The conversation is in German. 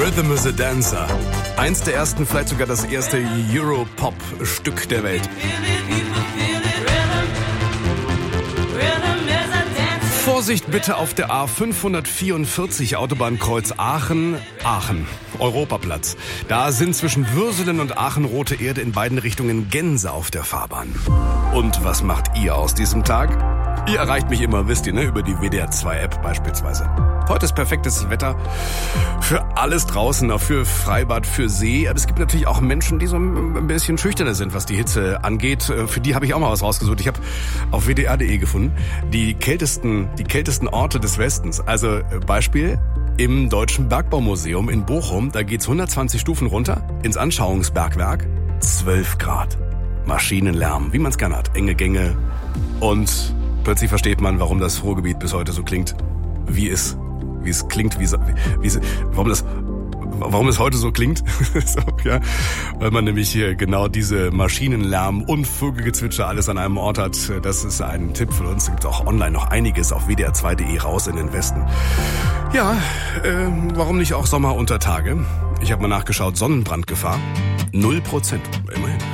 Rhythm is a Dancer. Eins der ersten, vielleicht sogar das erste Europop-Stück der Welt. Vorsicht bitte auf der A544 Autobahnkreuz Aachen, Europaplatz. Da sind zwischen Würselen und Aachen rote Erde in beiden Richtungen Gänse auf der Fahrbahn. Und was macht ihr aus diesem Tag? Ihr erreicht mich immer, wisst ihr, ne, über die WDR 2 App beispielsweise. Heute ist perfektes Wetter für alles draußen, auch für Freibad, für See. Aber es gibt natürlich auch Menschen, die so ein bisschen schüchterner sind, was die Hitze angeht. Für die habe ich auch mal was rausgesucht. Ich habe auf wdr.de gefunden, die kältesten Orte des Westens. Also Beispiel im Deutschen Bergbaumuseum in Bochum. Da geht's 120 Stufen runter ins Anschauungsbergwerk. 12 Grad. Maschinenlärm, wie man es gerne hat. Enge Gänge. Und plötzlich versteht man, warum das Ruhrgebiet bis heute so klingt, wie es klingt, warum es heute so klingt. So, ja, weil man nämlich hier genau diese Maschinenlärm und Vogelgezwitscher alles an einem Ort hat. Das ist ein Tipp von uns. Es gibt auch online noch einiges auf wdr2.de raus in den Westen. Ja, warum nicht auch Sommer unter Tage? Ich habe mal nachgeschaut, Sonnenbrandgefahr 0%, immerhin.